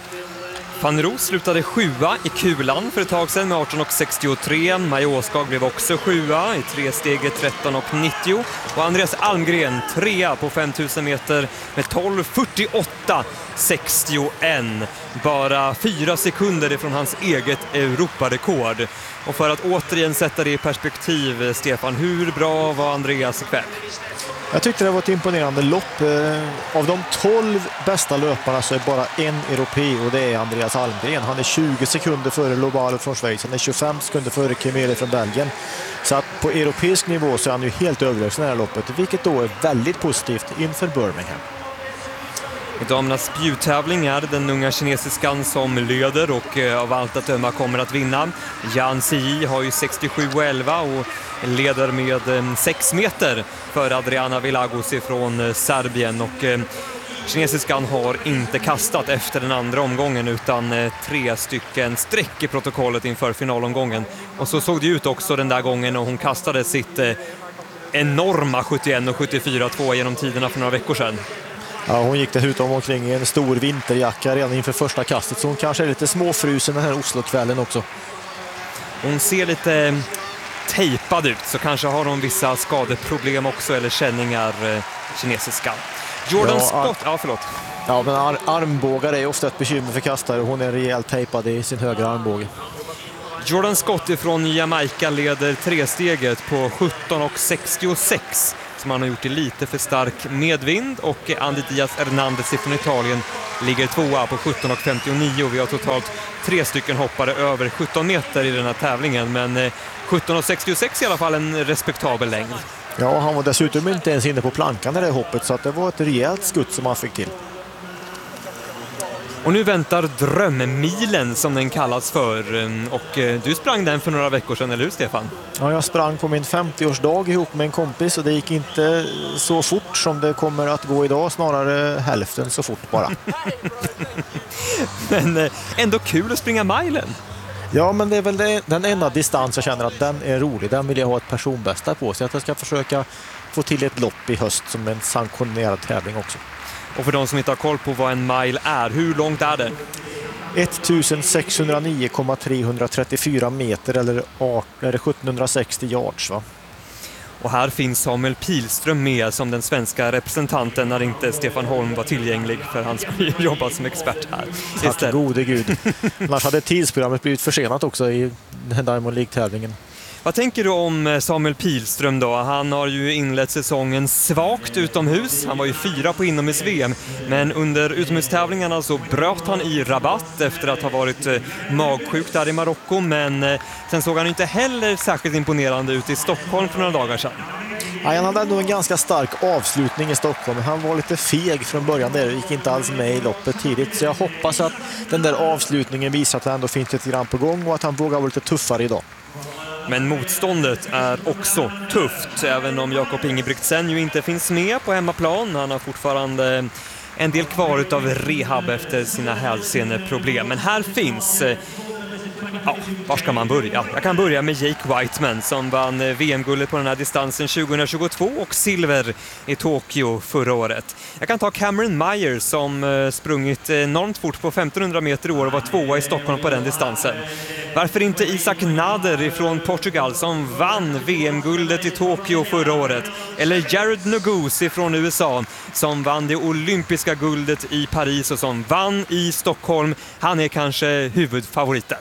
Fanny Roos slutade sjua i kulan för ett tag sedan med arton sextiotre. Maja Åskag blev också sjua i tresteget tretton nittio. Och Andreas Almgren trea på femtusen meter med tolv fyrtioåtta sextioen. Bara fyra sekunder ifrån hans eget Europarekord. Och för att återigen sätta det i perspektiv, Stefan, hur bra var Andreas ikväll? Jag tyckte det var ett imponerande lopp. Av de tolv bästa löparna så är bara en europé, och det är Andreas Almgren. Han är tjugo sekunder före Lobalo från Schweiz. Han är tjugofem sekunder före Kemele från Belgien. Så att på europeisk nivå så är han ju helt överlägsen i det här loppet, vilket då är väldigt positivt inför Birmingham. I damernas spjuttävling är den unga kinesiskan som leder och av allt att döma kommer att vinna. Yan Zi har ju sextiosju elva och leder med sex meter för Adriana Vilagos från Serbien. Och kinesiskan har inte kastat efter den andra omgången utan tre stycken streck i protokollet inför finalomgången. Och så såg det ut också den där gången och hon kastade sitt enorma sjuttioen och sjuttiofyra två genom tiderna för några veckor sedan. Ja, hon gick dessutom omkring i en stor vinterjacka redan inför första kastet, så hon kanske är lite småfrusen den här Oslo-kvällen också. Hon ser lite tejpad ut, så kanske har hon vissa skadeproblem också, eller känningar, kinesiska. Jordan ja, Scott, ja förlåt. Ja, men ar armbågar är ofta ett bekymmer för kastare. Hon är rejält tejpad i sin högra armbåge. Jordan Scott från Jamaica leder tresteget på sjutton sextiosex. Som han har gjort det lite för stark medvind, och Andy Diaz Hernandez från Italien ligger tvåa på sjutton femtionio. Vi har totalt tre stycken hoppare över sjutton meter i den här tävlingen, men sjutton sextiosex i alla fall en respektabel längd. Ja, han var dessutom inte ens inne på plankan i det hoppet, så att det var ett rejält skutt som han fick till. Och nu väntar drömmilen som den kallas för, och du sprang den för några veckor sedan, eller hur Stefan? Ja, jag sprang på min femtioårsdag ihop med en kompis, och det gick inte så fort som det kommer att gå idag, snarare hälften så fort bara. Men ändå kul att springa milen. Ja, men det är väl det, den enda distans jag känner att den är rolig. Den vill jag ha ett personbästa på, så att jag ska försöka få till ett lopp i höst som en sanktionerad tävling också. Och för de som inte har koll på vad en mile är, hur långt är det? sextonhundranio komma trehundratrettiofyra meter, eller är det sjuttonhundrasextio yards, va? Och här finns Samuel Pilström med som den svenska representanten när inte Stefan Holm var tillgänglig, för han skulle jobba som expert här. Tack gode gud. Annars hade tidsprogrammet blivit försenat också i Diamond League-tävlingen. Vad tänker du om Samuel Pilström då? Han har ju inlett säsongen svagt utomhus. Han var ju fyra på inomhus-V M. Men under utomhustävlingarna så bröt han i Rabat efter att ha varit magsjuk där i Marocko. Men sen såg han inte heller särskilt imponerande ut i Stockholm för några dagar sedan. Ja, han hade ändå en ganska stark avslutning i Stockholm. Han var lite feg från början där och gick inte alls med i loppet tidigt. Så jag hoppas att den där avslutningen visar att han ändå finns lite grann på gång och att han vågar vara lite tuffare idag. Men motståndet är också tufft, även om Jakob Ingebrigtsen ju inte finns med på hemmaplan. Han har fortfarande en del kvar av rehab efter sina hälseneproblem. Men här finns... Ja, var ska man börja? Jag kan börja med Jake Whiteman som vann V M-guldet på den här distansen tjugohundratjugotvå och silver i Tokyo förra året. Jag kan ta Cameron Meyer som sprungit enormt fort på femtonhundra meter i år och var tvåa i Stockholm på den distansen. Varför inte Isaac Nader ifrån Portugal som vann V M-guldet i Tokyo förra året? Eller Jared Nuguse ifrån U S A som vann det olympiska guldet i Paris och som vann i Stockholm. Han är kanske huvudfavoriten.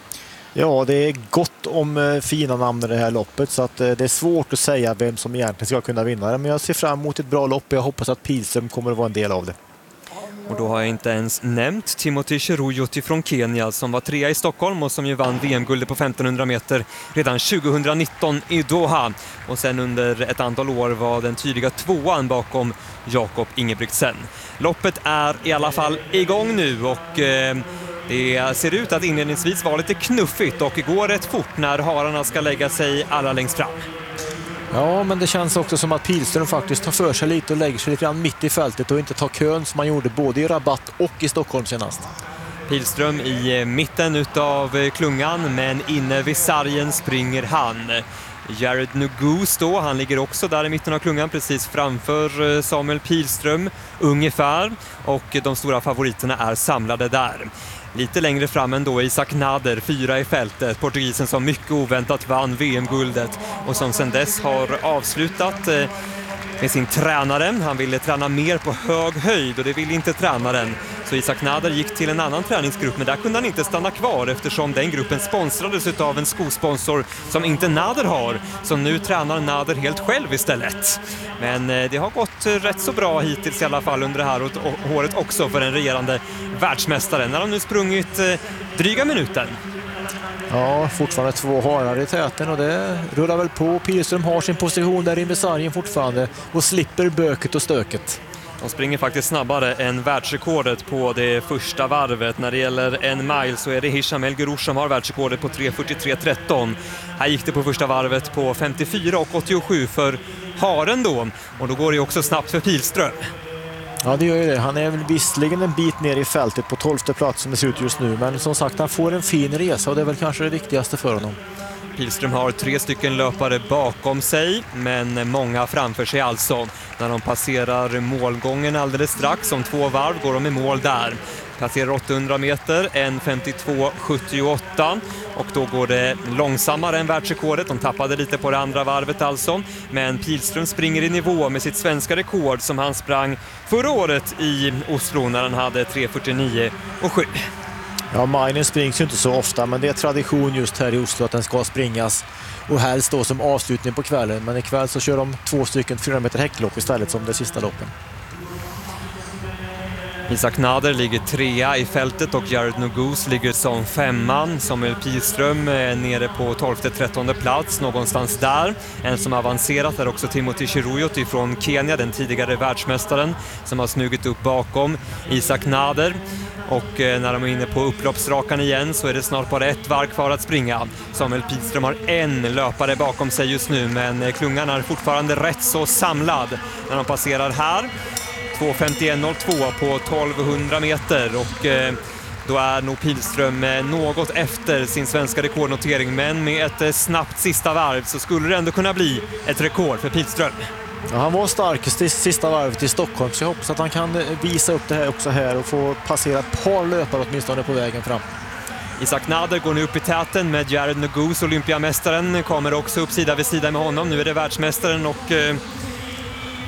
Ja, det är gott om fina namn i det här loppet så att det är svårt att säga vem som egentligen ska kunna vinna det. Men jag ser fram emot ett bra lopp och jag hoppas att Pilström kommer att vara en del av det. Och då har jag inte ens nämnt Timothy Cheruiyot från Kenya som var trea i Stockholm och som ju vann V M-guldet på femtonhundra meter redan tjugohundranitton i Doha. Och sen under ett antal år var den tydliga tvåan bakom Jakob Ingebrigtsen. Loppet är i alla fall igång nu och... Eh, Det ser ut att inledningsvis vara lite knuffigt och går rätt fort när hararna ska lägga sig allra längst fram. Ja, men det känns också som att Pilström faktiskt tar för sig lite och lägger sig lite grann mitt i fältet och inte tar kön som man gjorde både i Rabat och i Stockholm senast. Pilström i mitten utav klungan, men inne vid sargen springer han. Jared Nuguse då, han ligger också där i mitten av klungan precis framför Samuel Pilström ungefär, och de stora favoriterna är samlade där. Lite längre fram ändå Isaac Nader, fyra i fältet, portugisen som mycket oväntat vann V M-guldet och som sedan dess har avslutat med sin tränare. Han ville träna mer på hög höjd och det ville inte tränaren. Så Isaac Nader gick till en annan träningsgrupp, men där kunde han inte stanna kvar eftersom den gruppen sponsrades av en skosponsor som inte Nader har. Så nu tränar Nader helt själv istället. Men det har gått rätt så bra hittills i alla fall under det här året också för den regerande världsmästaren. När de nu sprungit dryga minuten. Ja, fortfarande två harar i täten och det rullar väl på. Pilström har sin position där i med sargen fortfarande och slipper böket och stöket. De springer faktiskt snabbare än världsrekordet på det första varvet. När det gäller en mile så är det Hisham El Gurouch som har världsrekordet på tre fyrtiotre tretton. Här gick det på första varvet på femtiofyra och åttiosju för haren då. Och då går det också snabbt för Pilström. Ja, det gör ju det. Han är väl visserligen en bit ner i fältet på tolfte plats som det ser ut just nu. Men som sagt, han får en fin resa och det är väl kanske det viktigaste för honom. Pilström har tre stycken löpare bakom sig, men många framför sig alltså. När de passerar målgången alldeles strax, om två varv går de i mål där. Passerar åttahundra meter, en femtiotvå sjuttioåtta, och då går det långsammare än världsrekordet. De tappade lite på det andra varvet alltså, men Pilström springer i nivå med sitt svenska rekord som han sprang förra året i Oslo när han hade tre fyrtionio och sju. Ja, minen springs ju inte så ofta, men det är tradition just här i Oslo att den ska springas och helst då som avslutning på kvällen. Men ikväll så kör de två stycken fyra meter häcklopp istället som det sista loppen. Isaac Nader ligger trea i fältet och Jared Nuguse ligger som femman. Samuel Pilström är nere på tolfte trettonde plats, någonstans där. En som avancerat är också Timothy Cheruiyot från Kenya, den tidigare världsmästaren, som har smugit upp bakom Isaac Nader. Och när de är inne på upploppsrakan igen så är det snart bara ett varv kvar att springa. Samuel Pilström har en löpare bakom sig just nu, men klungan är fortfarande rätt så samlad när de passerar här. två femtioett noll två på tolvhundra meter, och eh, då är nog Pilström något efter sin svenska rekordnotering, men med ett snabbt sista varv så skulle det ändå kunna bli ett rekord för Pilström. Ja, han var starkast i sista varvet i Stockholm, så jag hoppas att han kan visa upp det här också här och få passera ett par löpare åtminstone på vägen fram. Isaac Nader går nu upp i täten med Jared Nuguse, olympiamästaren, kommer också upp sida vid sida med honom. Nu är det världsmästaren och... Eh,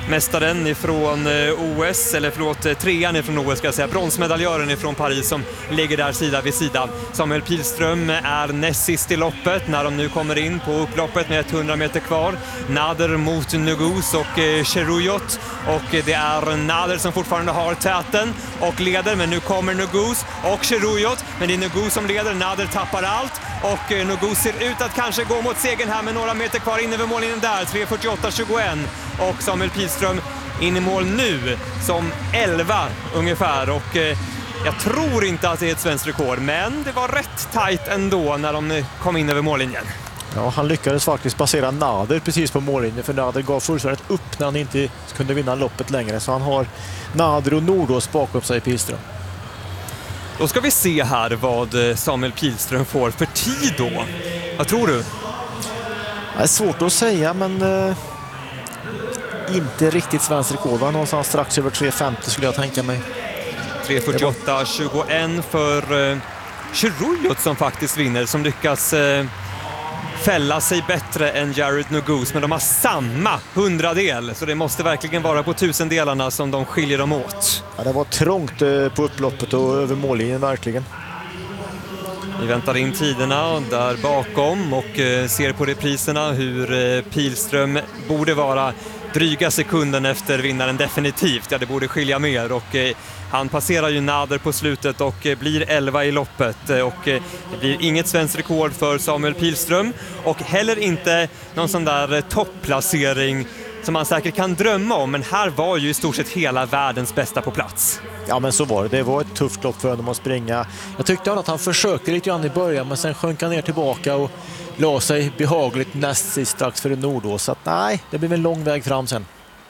mästaren ifrån O S, eller förlåt, trean ifrån O S ska jag säga, bronsmedaljören ifrån Paris som ligger där sida vid sida. Samuel Pilström är näst sist i loppet när de nu kommer in på upploppet med hundra meter kvar. Nader mot Nugus och eh, Cheruyot, och det är Nader som fortfarande har täten och leder, men nu kommer Nugus och Cheruyot, men det är Nugus som leder. Nader tappar allt och eh, Nugus ser ut att kanske gå mot segern här med några meter kvar in över mållinjen där, tre fyrtioåtta tjugoett, och Samuel Pilström in i mål nu som elva ungefär, och eh, jag tror inte att det är ett svenskt rekord, men det var rätt tajt ändå när de kom in över mållinjen. Ja, han lyckades faktiskt passera Nader precis på mållinjen, för Nader gav fullständigt upp när han inte kunde vinna loppet längre, så han har Nader och Nordås bakom sig, Pilström. Då ska vi se här vad Samuel Pilström får för tid då. Vad tror du? Det är svårt att säga, men eh, inte riktigt svensk rekord. Va? Någonstans strax över tre femtio skulle jag tänka mig. tre fyrtioåtta tjugoett för eh, Cheruyot som faktiskt vinner, som lyckas eh, fälla sig bättre än Jared Nugus, men de har samma hundradel, så det måste verkligen vara på tusendelarna som de skiljer dem åt. Ja, det var trångt eh, på upploppet och över mållinjen verkligen. Vi väntar in tiderna där bakom och eh, ser på repriserna hur eh, Pilström borde vara dryga sekunden efter vinnaren definitivt. Ja, det borde skilja mer, och eh, han passerar ju Nader på slutet och eh, blir elva i loppet, eh, och eh, det blir inget svenskt rekord för Samuel Pilström, och heller inte någon sån där eh, topplacering som man säkert kan drömma om, men här var ju i stort sett hela världens bästa på plats. Ja, men så var det. Det var ett tufft lopp för honom att springa. Jag tyckte att han försökte lite grann i början, men sen sjönk han ner tillbaka och la sig behagligt näst sist strax för Nordås. Så att, nej, det blir en lång väg fram sen.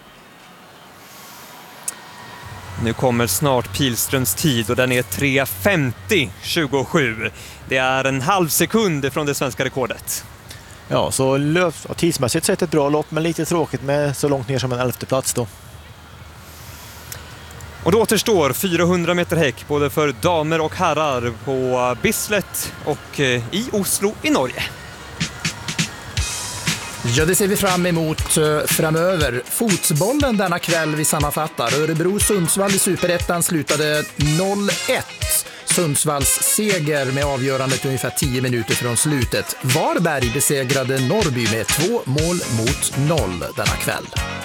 Nu kommer snart Pilströms tid, och den är tre femtio tjugosju. Det är en halv sekund från det svenska rekordet. Ja, så löp, ja, tidsmässigt sett ett bra lopp, men lite tråkigt med så långt ner som en elfte plats då. Och då återstår fyrahundra meter häck både för damer och herrar på Bislett och i Oslo i Norge. Ja, det ser vi fram emot framöver. Fotbollen denna kväll vi sammanfattar. Örebro-Sundsvall i Superettan slutade noll ett. Sundsvalls seger med avgörandet ungefär tio minuter från slutet. Varberg besegrade Norrby med två mål mot noll denna kväll.